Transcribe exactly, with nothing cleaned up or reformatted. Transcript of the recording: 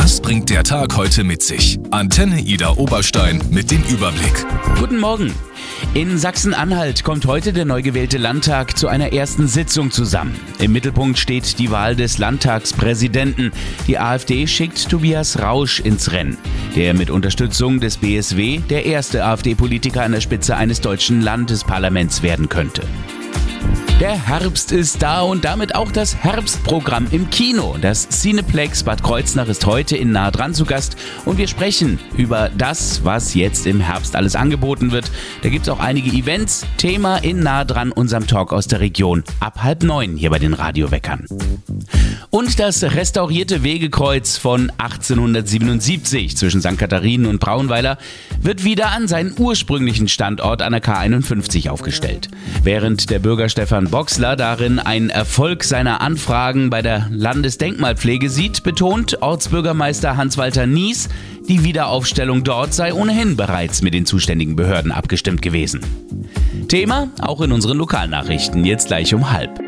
Was bringt der Tag heute mit sich? Antenne Ida Oberstein mit dem Überblick. Guten Morgen. In Sachsen-Anhalt kommt heute der neu gewählte Landtag zu einer ersten Sitzung zusammen. Im Mittelpunkt steht die Wahl des Landtagspräsidenten. Die AfD schickt Tobias Rausch ins Rennen, der mit Unterstützung des B S W der erste AfD-Politiker an der Spitze eines deutschen Landesparlaments werden könnte. Der Herbst ist da und damit auch das Herbstprogramm im Kino. Das Cineplex Bad Kreuznach ist heute in Nah dran zu Gast und wir sprechen über das, was jetzt im Herbst alles angeboten wird. Da gibt es auch einige Events. Thema in Nah dran, unserem Talk aus der Region, ab halb neun hier bei den Radioweckern. Und das restaurierte Wegekreuz von achtzehnhundertsiebenundsiebzig zwischen Sankt Katharinen und Braunweiler wird wieder an seinen ursprünglichen Standort an der K einundfünfzig aufgestellt. Während der Bürger Stefan Boxler darin einen Erfolg seiner Anfragen bei der Landesdenkmalpflege sieht, betont Ortsbürgermeister Hans-Walter Nies, die Wiederaufstellung dort sei ohnehin bereits mit den zuständigen Behörden abgestimmt gewesen. Thema auch in unseren Lokalnachrichten, jetzt gleich um halb.